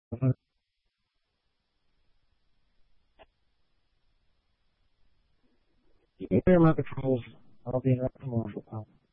You can hear my controls. I'll be in more.